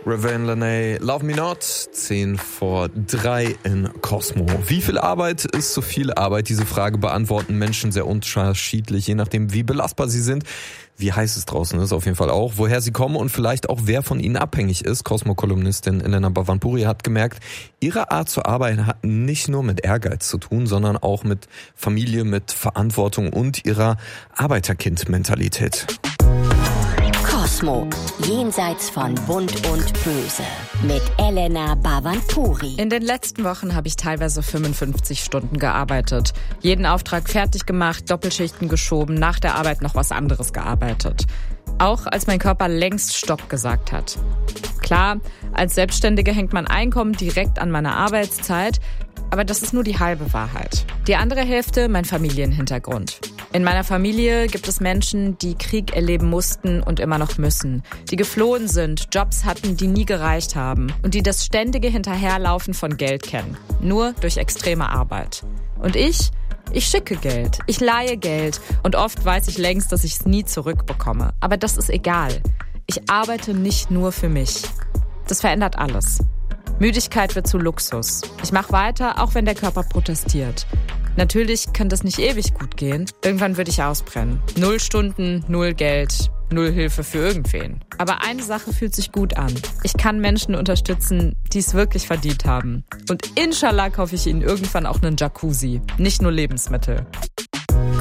Ravane Lenae, Love Me Not, 2:10 in Cosmo. Wie viel Arbeit ist zu viel Arbeit? Diese Frage beantworten Menschen sehr unterschiedlich, je nachdem wie belastbar sie sind. Wie heiß es draußen ist auf jeden Fall auch, woher sie kommen und vielleicht auch wer von ihnen abhängig ist. Cosmo-Kolumnistin Elena Bhavanpuri hat gemerkt, ihre Art zu arbeiten hat nicht nur mit Ehrgeiz zu tun, sondern auch mit Familie, mit Verantwortung und ihrer Arbeiterkind-Mentalität. Cosmo, jenseits von Bunt und Böse, mit Elena Bhavanpuri. In den letzten Wochen habe ich teilweise 55 Stunden gearbeitet. Jeden Auftrag fertig gemacht, Doppelschichten geschoben, nach der Arbeit noch was anderes gearbeitet. Auch als mein Körper längst Stopp gesagt hat. Klar, als Selbstständige hängt mein Einkommen direkt an meiner Arbeitszeit, aber das ist nur die halbe Wahrheit. Die andere Hälfte, mein Familienhintergrund. In meiner Familie gibt es Menschen, die Krieg erleben mussten und immer noch müssen, die geflohen sind, Jobs hatten, die nie gereicht haben und die das ständige Hinterherlaufen von Geld kennen, nur durch extreme Arbeit. Und ich schicke Geld, ich leihe Geld und oft weiß ich längst, dass ich es nie zurückbekomme. Aber das ist egal. Ich arbeite nicht nur für mich. Das verändert alles. Müdigkeit wird zu Luxus. Ich mache weiter, auch wenn der Körper protestiert. Natürlich kann das nicht ewig gut gehen. Irgendwann würde ich ausbrennen. 0 Stunden, 0 Geld, 0 Hilfe für irgendwen. Aber eine Sache fühlt sich gut an. Ich kann Menschen unterstützen, die es wirklich verdient haben. Und inshallah kaufe ich ihnen irgendwann auch einen Jacuzzi, nicht nur Lebensmittel.